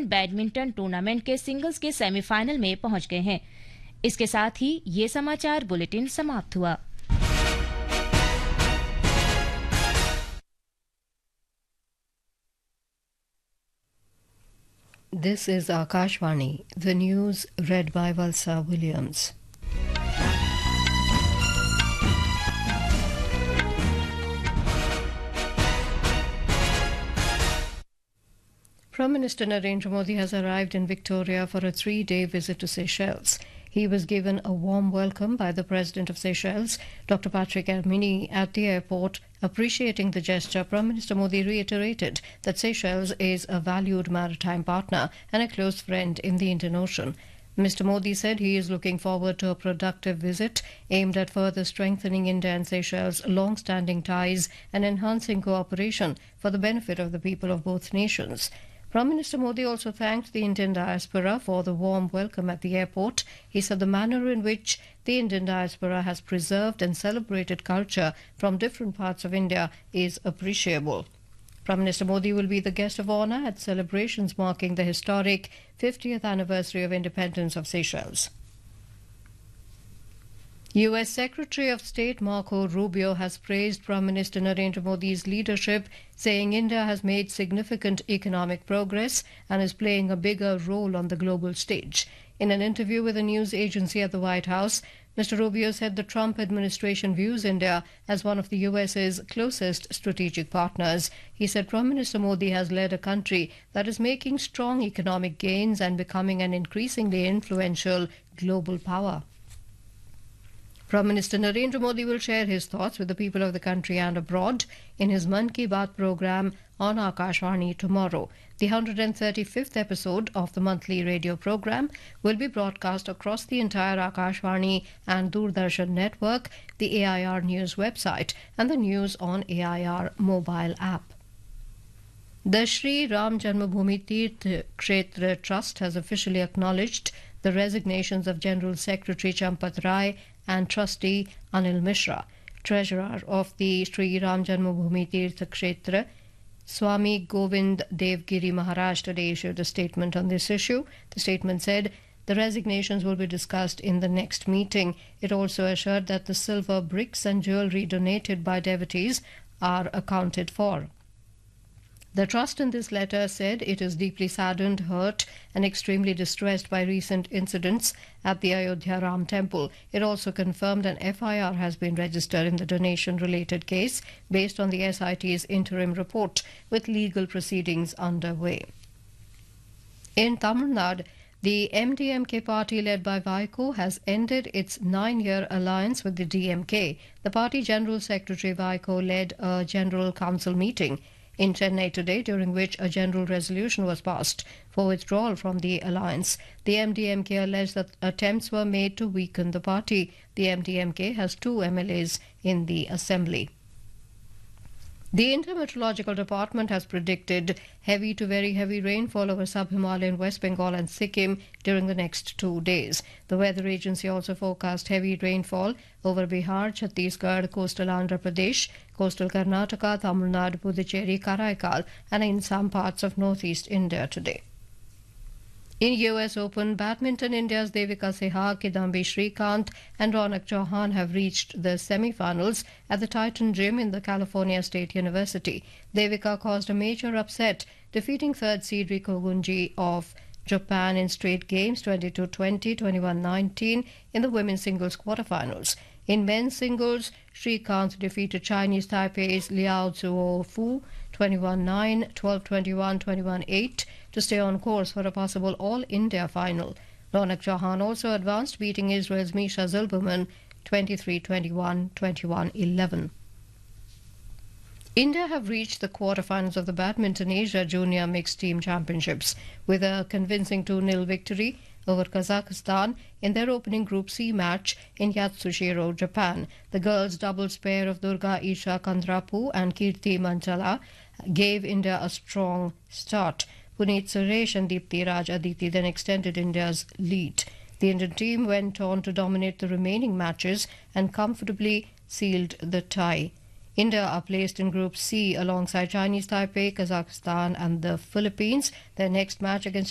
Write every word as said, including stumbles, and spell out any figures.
Open badminton tournament के singles के semifinal में पहुंच गए हैं। इसके साथ ही ये समाचार बुलेटिन समाप्त हुआ। This is Akashvani, the news read by Valsa Williams. Prime Minister Narendra Modi has arrived in Victoria for a three-day visit to Seychelles. He was given a warm welcome by the President of Seychelles, Doctor Patrick Hermini, at the airport. Appreciating the gesture, Prime Minister Modi reiterated that Seychelles is a valued maritime partner and a close friend in the Indian Ocean. Mister Modi said he is looking forward to a productive visit aimed at further strengthening India and Seychelles' long-standing ties and enhancing cooperation for the benefit of the people of both nations. Prime Minister Modi also thanked the Indian diaspora for the warm welcome at the airport. He said the manner in which the Indian diaspora has preserved and celebrated culture from different parts of India is appreciable. Prime Minister Modi will be the guest of honour at celebrations marking the historic fiftieth anniversary of independence of Seychelles. U S Secretary of State Marco Rubio has praised Prime Minister Narendra Modi's leadership, saying India has made significant economic progress and is playing a bigger role on the global stage. In an interview with a news agency at the White House, Mister Rubio said the Trump administration views India as one of the U S's closest strategic partners. He said Prime Minister Modi has led a country that is making strong economic gains and becoming an increasingly influential global power. Prime Minister Narendra Modi will share his thoughts with the people of the country and abroad in his Mann Ki Baat programme on Akashvani tomorrow. The one hundred thirty-fifth episode of the monthly radio programme will be broadcast across the entire Akashvani and Doordarshan network, the A I R News website, and the News on A I R mobile app. The Shri Ram Janmabhoomi Tirth Kshetra Trust has officially acknowledged the resignations of General Secretary Champat Rai and Trustee Anil Mishra. Treasurer of the Shri Ram Janmabhoomi Tirth Kshetra, Swami Govind Devgiri Maharaj, today issued a statement on this issue. The statement said the resignations will be discussed in the next meeting. It also assured that the silver bricks and jewellery donated by devotees are accounted for. The trust in this letter said it is deeply saddened, hurt, and extremely distressed by recent incidents at the Ayodhya Ram Temple. It also confirmed an F I R has been registered in the donation-related case based on the S I T's interim report, with legal proceedings underway. In Tamil Nadu, the M D M K party led by Vaiko has ended its nine-year alliance with the D M K. The party General Secretary Vaiko led a General Council meeting in Chennai today, during which a general resolution was passed for withdrawal from the alliance. The M D M K alleged that attempts were made to weaken the party. The M D M K has two M L As in the assembly. The Intermeteorological Department has predicted heavy to very heavy rainfall over sub-Himalayan West Bengal and Sikkim during the next two days. The weather agency also forecast heavy rainfall over Bihar, Chhattisgarh, coastal Andhra Pradesh, coastal Karnataka, Tamil Nadu, Puducherry, Karaikal, and in some parts of northeast India today. In U S Open Badminton, India's Devika Sehwag, Kidambi Srikanth and Ronak Chauhan have reached the semi-finals at the Titan Gym in the California State University. Devika caused a major upset, defeating third seed Riko Gunji of Japan in straight games twenty-two twenty, twenty-one nineteen in the women's singles quarterfinals. In men's singles, Srikanth defeated Chinese Taipei's Liao Zuo Fu twenty-one nine, twelve twenty-one, twenty-one eight to stay on course for a possible All-India final. Ronak Chauhan also advanced, beating Israel's Misha Zilberman twenty-three twenty-one, twenty-one eleven. India have reached the quarterfinals of the Badminton Asia Junior Mixed Team Championships with a convincing two nil victory over Kazakhstan in their opening Group C match in Yatsushiro, Japan. The girls' doubles pair of Durga Isha Kandrapu and Kirti Manchala gave India a strong start. Puneet Suresh and Deepti Raj Aditi then extended India's lead. The Indian team went on to dominate the remaining matches and comfortably sealed the tie. India are placed in Group C alongside Chinese Taipei, Kazakhstan and the Philippines. Their next match against